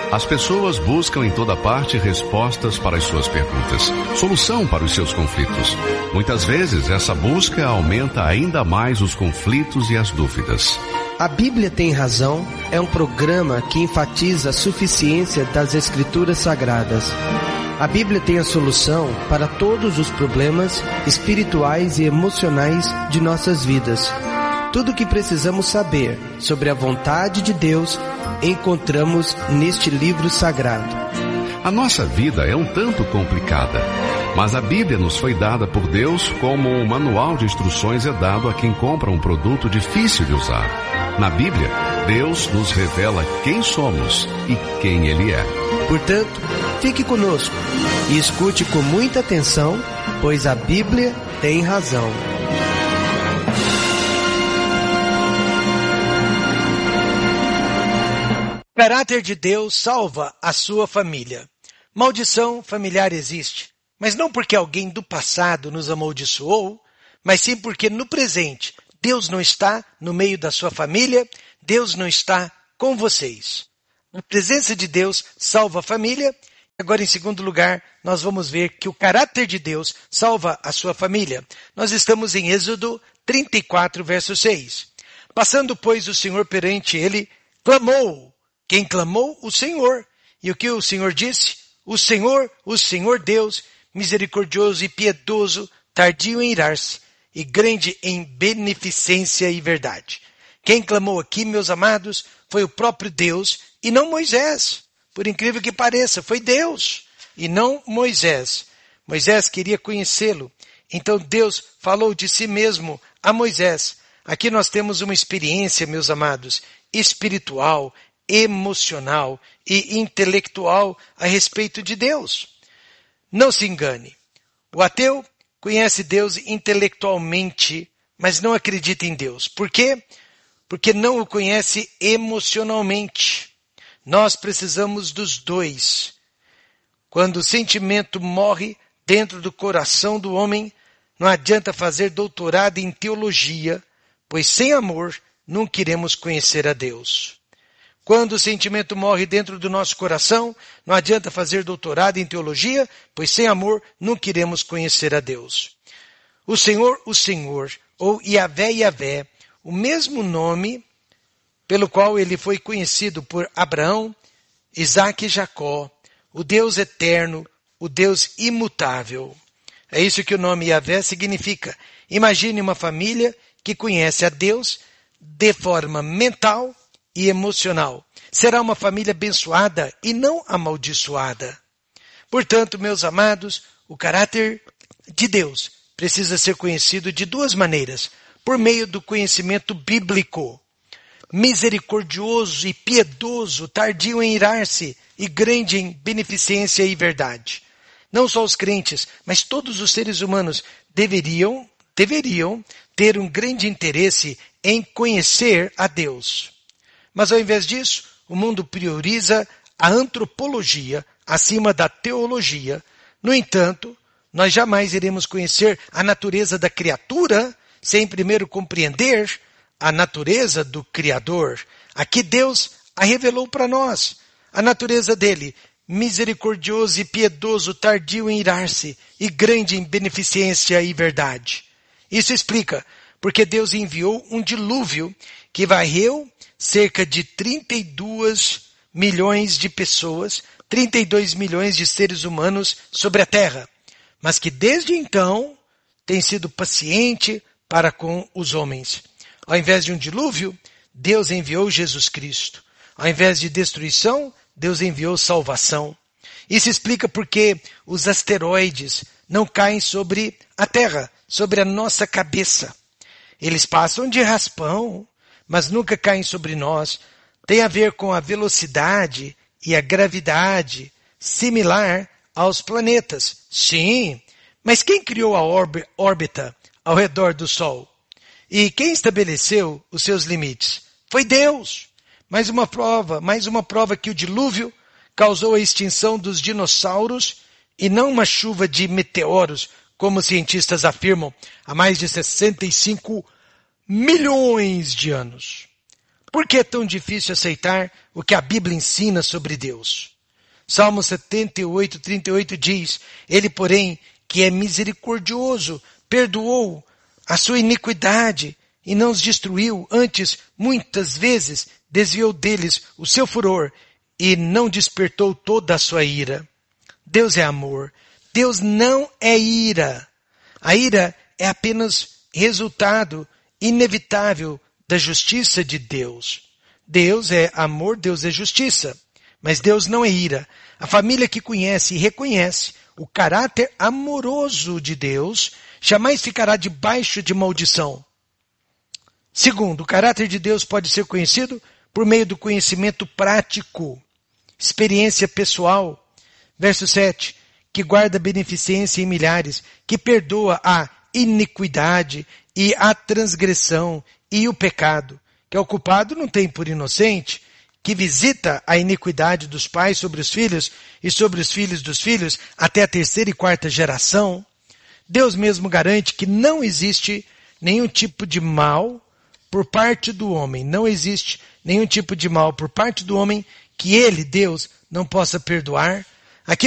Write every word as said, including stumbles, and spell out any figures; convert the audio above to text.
As pessoas buscam em toda parte respostas para as suas perguntas, solução para os seus conflitos. Muitas vezes, essa busca aumenta ainda mais os conflitos e as dúvidas. A Bíblia Tem Razão é um programa que enfatiza a suficiência das Escrituras Sagradas. A Bíblia tem a solução para todos os problemas espirituais e emocionais de nossas vidas. Tudo o que precisamos saber sobre a vontade de Deus encontramos neste livro sagrado. A nossa vida é um tanto complicada, mas a Bíblia nos foi dada por Deus como um manual de instruções é dado a quem compra um produto difícil de usar. Na Bíblia, Deus nos revela quem somos e quem Ele é. Portanto, fique conosco e escute com muita atenção, pois a Bíblia tem razão. O caráter de Deus salva a sua família. Maldição familiar existe, mas não porque alguém do passado nos amaldiçoou, mas sim porque no presente Deus não está no meio da sua família, Deus não está com vocês. A presença de Deus salva a família. Agora, em segundo lugar, nós vamos ver que o caráter de Deus salva a sua família. Nós estamos em Êxodo trinta e quatro, verso seis. Passando, pois, o Senhor perante ele, clamou. Quem clamou? O Senhor. E o que o Senhor disse? O Senhor, o Senhor Deus, misericordioso e piedoso, tardio em irar-se, e grande em beneficência e verdade. Quem clamou aqui, meus amados, foi o próprio Deus e não Moisés. Por incrível que pareça, foi Deus e não Moisés. Moisés queria conhecê-lo. Então Deus falou de si mesmo a Moisés. Aqui nós temos uma experiência, meus amados, espiritual, emocional e intelectual a respeito de Deus. Não se engane. O ateu conhece Deus intelectualmente, mas não acredita em Deus. Por quê? Porque não o conhece emocionalmente. Nós precisamos dos dois. Quando o sentimento morre dentro do coração do homem, não adianta fazer doutorado em teologia, pois sem amor nunca iremos conhecer a Deus. Quando o sentimento morre dentro do nosso coração, não adianta fazer doutorado em teologia, pois sem amor nunca iremos conhecer a Deus. O Senhor, o Senhor, ou Yahvé, Yahvé, o mesmo nome pelo qual ele foi conhecido por Abraão, Isaque e Jacó, o Deus eterno, o Deus imutável. É isso que o nome Yahvé significa. Imagine uma família que conhece a Deus de forma mental e emocional. Será uma família abençoada e não amaldiçoada. Portanto, meus amados, o caráter de Deus precisa ser conhecido de duas maneiras. Por meio do conhecimento bíblico. Misericordioso e piedoso, tardio em irar-se e grande em beneficência e verdade. Não só os crentes, mas todos os seres humanos deveriam, deveriam ter um grande interesse em conhecer a Deus. Mas ao invés disso, o mundo prioriza a antropologia acima da teologia. No entanto, nós jamais iremos conhecer a natureza da criatura sem primeiro compreender a natureza do Criador. Aqui Deus a revelou para nós. A natureza dele, misericordioso e piedoso, tardio em irar-se e grande em beneficência e verdade. Isso explica porque Deus enviou um dilúvio que varreu cerca de trinta e dois milhões de pessoas, trinta e dois milhões de seres humanos sobre a terra, mas que desde então tem sido paciente para com os homens. Ao invés de um dilúvio, Deus enviou Jesus Cristo. Ao invés de destruição, Deus enviou salvação. Isso explica porque os asteroides não caem sobre a terra, sobre a nossa cabeça. Eles passam de raspão, mas nunca caem sobre nós. Tem a ver com a velocidade e a gravidade similar aos planetas. Sim, mas quem criou a órbita ao redor do Sol? E quem estabeleceu os seus limites? Foi Deus. Mais uma prova, mais uma prova que o dilúvio causou a extinção dos dinossauros e não uma chuva de meteoros, como cientistas afirmam, há mais de sessenta e cinco milhões de anos. Por que é tão difícil aceitar o que a Bíblia ensina sobre Deus? Salmo setenta e oito, trinta e oito diz, Ele, porém, que é misericordioso, perdoou a sua iniquidade e não os destruiu, antes, muitas vezes, desviou deles o seu furor e não despertou toda a sua ira. Deus é amor. Deus não é ira. A ira é apenas resultado inevitável da justiça de Deus. Deus é amor, Deus é justiça. Mas Deus não é ira. A família que conhece e reconhece o caráter amoroso de Deus jamais ficará debaixo de maldição. Segundo, o caráter de Deus pode ser conhecido por meio do conhecimento prático, experiência pessoal. Verso sete, que guarda beneficência em milhares, que perdoa a iniquidade e a transgressão e o pecado, que é o culpado não tem por inocente, que visita a iniquidade dos pais sobre os filhos e sobre os filhos dos filhos até a terceira e quarta geração. Deus mesmo garante que não existe nenhum tipo de mal por parte do homem. Não existe nenhum tipo de mal por parte do homem que ele, Deus, não possa perdoar